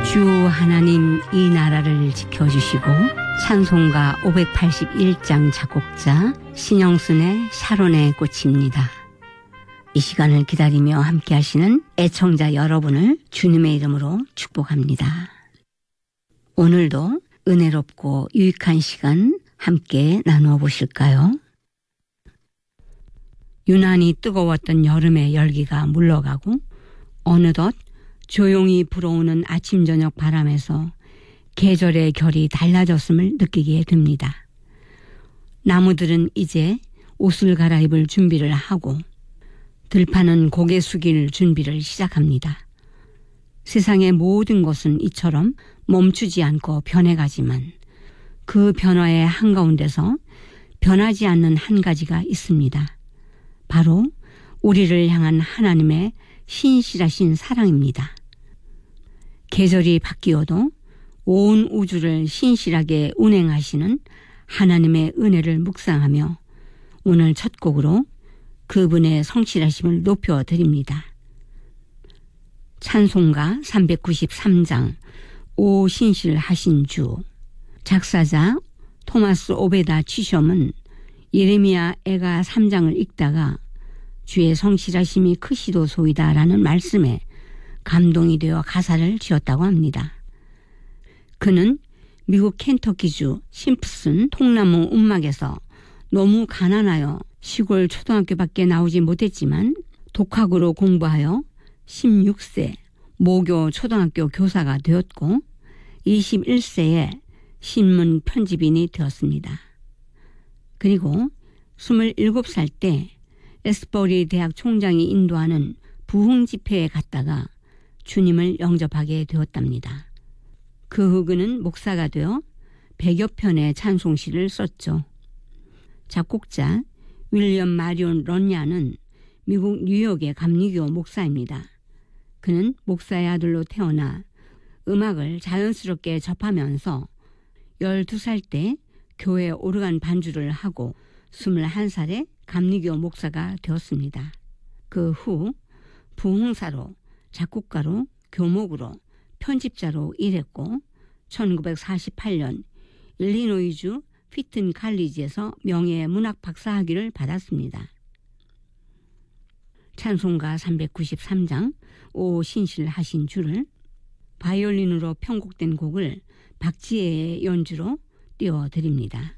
주 하나님 이 나라를 지켜주시고 찬송가 581장 작곡자 신영순의 샤론의 꽃입니다. 이 시간을 기다리며 함께 하시는 애청자 여러분을 주님의 이름으로 축복합니다. 오늘도 은혜롭고 유익한 시간 함께 나누어 보실까요? 유난히 뜨거웠던 여름의 열기가 물러가고 어느덧 조용히 불어오는 아침 저녁 바람에서 계절의 결이 달라졌음을 느끼게 됩니다. 나무들은 이제 옷을 갈아입을 준비를 하고 들판은 고개 숙일 준비를 시작합니다. 세상의 모든 것은 이처럼 멈추지 않고 변해가지만 그 변화의 한가운데서 변하지 않는 한 가지가 있습니다. 바로 우리를 향한 하나님의 신실하신 사랑입니다. 계절이 바뀌어도 온 우주를 신실하게 운행하시는 하나님의 은혜를 묵상하며 오늘 첫 곡으로 그분의 성실하심을 높여드립니다. 찬송가 393장 오 신실하신 주. 작사자 토마스 오베다 취숑은 예레미야 애가 3장을 읽다가 주의 성실하심이 크시도소이다 라는 말씀에 감동이 되어 가사를 지었다고 합니다. 그는 미국 켄터키주 심프슨 통나무 움막에서 너무 가난하여 시골 초등학교밖에 나오지 못했지만 독학으로 공부하여 16세 모교 초등학교 교사가 되었고 21세에 신문 편집인이 되었습니다. 그리고 27살 때 에스버리 대학 총장이 인도하는 부흥 집회에 갔다가 주님을 영접하게 되었답니다. 그 후 그는 목사가 되어 100여 편의 찬송시를 썼죠. 작곡자 윌리엄 마리온 런야는 미국 뉴욕의 감리교 목사입니다. 그는 목사의 아들로 태어나 음악을 자연스럽게 접하면서 12살 때 교회 오르간 반주를 하고 21살에 감리교 목사가 되었습니다. 그 후 부흥사로, 작곡가로, 교목으로, 편집자로 일했고 1948년 일리노이주 피튼 칼리지에서 명예문학 박사학위를 받았습니다. 찬송가 393장 오 신실하신 주를 바이올린으로 편곡된 곡을 박지혜의 연주로 띄워드립니다.